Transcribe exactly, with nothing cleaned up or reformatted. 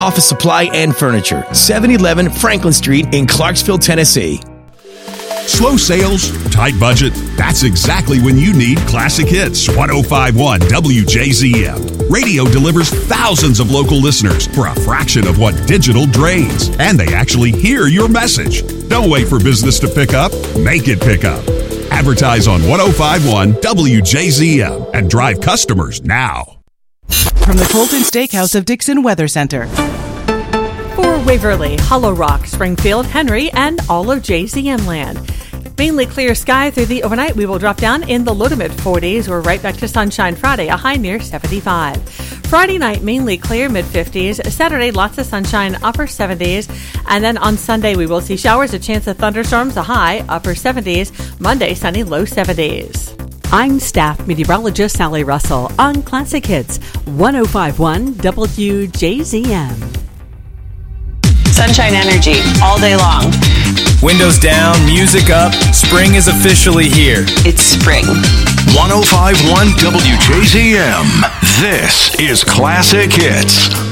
office supply, and furniture. seven eleven Franklin Street in Clarksville, Tennessee. Slow sales, tight budget. That's exactly when you need Classic Hits one oh five point one W J Z M. Radio delivers thousands of local listeners for a fraction of what digital drains. And they actually hear your message. Don't wait for business to pick up. Make it pick up. Advertise on one oh five point one W J Z M and drive customers now. From the Colton Steakhouse of Dixon Weather Center. For Waverly, Hollow Rock, Springfield, Henry, and all of J Z M land. Mainly clear sky through the overnight. We will drop down in the low to mid forties. We're right back to sunshine Friday, a high near seventy-five. Friday night, mainly clear, mid fifties. Saturday, lots of sunshine, upper seventies. And then on Sunday, we will see showers, a chance of thunderstorms, a high, upper seventies. Monday, sunny, low seventies. I'm staff meteorologist Sally Russell on Classic Hits one oh five point one W J Z M. Sunshine Energy all day long. Windows down, music up, spring is officially here. It's spring. one oh five point one W J Z M. This is Classic Hits.